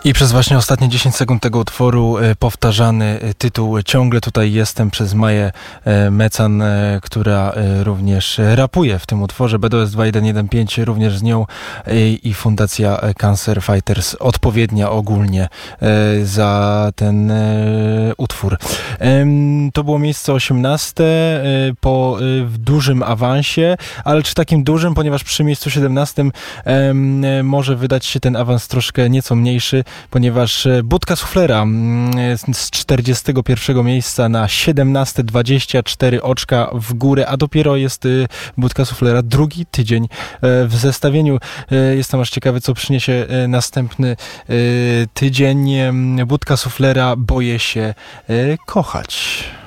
I przez właśnie ostatnie 10 sekund tego utworu powtarzany tytuł "Ciągle tutaj jestem" przez Maję Mecan, która również rapuje w tym utworze. BDS 2115 również z nią i Fundacja Cancer Fighters odpowiednia ogólnie za ten utwór. To było miejsce 18 po dużym awansie, ale czy takim dużym, ponieważ przy miejscu 17 może wydać się ten awans troszkę nieco mniejszy, ponieważ Budka Suflera z 41 miejsca na 17, 24 oczka w górę, a dopiero jest Budka Suflera drugi tydzień w zestawieniu. Jestem aż ciekawy, co przyniesie następny tydzień. Budka Suflera, Boję się kochać.